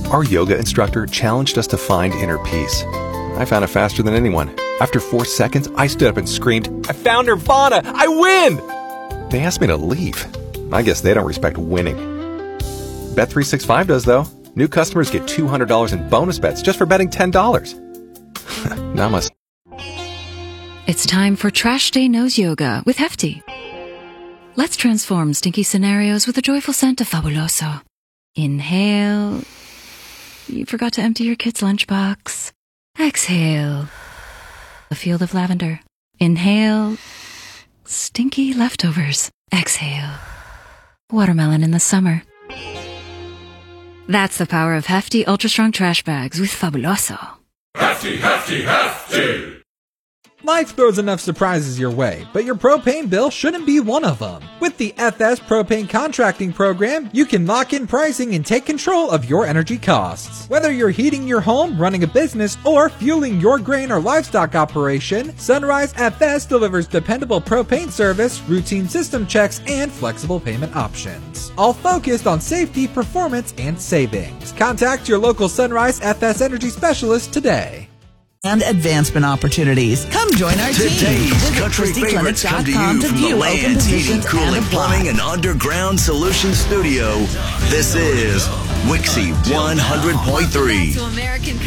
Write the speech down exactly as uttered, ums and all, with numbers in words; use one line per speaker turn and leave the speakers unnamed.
Our yoga instructor challenged us to find inner peace. I found it faster than anyone. After four seconds, I stood up and screamed, "I found Nirvana! I win!" They asked me to leave. I guess they don't respect winning. Bet three sixty-five does, though. New customers get two hundred dollars in bonus bets just for betting ten dollars. Namaste.
It's time for Trash Day Nose Yoga with Hefty. Let's transform stinky scenarios with a joyful scent of Fabuloso. Inhale. You forgot to empty your kid's lunchbox. Exhale. A field of lavender. Inhale. Stinky leftovers. Exhale. Watermelon in the summer. That's the power of Hefty Ultra Strong Trash Bags with Fabuloso.
Hefty, hefty, hefty!
Life throws enough surprises your way, but your propane bill shouldn't be one of them. With the F S Propane Contracting Program, you can lock in pricing and take control of your energy costs. Whether you're heating your home, running a business, or fueling your grain or livestock operation, Sunrise F S delivers dependable propane service, routine system checks, and flexible payment options. All focused on safety, performance, and savings. Contact your local Sunrise F S Energy Specialist today.
And advancement opportunities. Come join our team.
Today's country favorites come to you from the Lands Heating, Cooling, Plumbing, and Underground Solutions Studio. This is Wixie one hundred point three.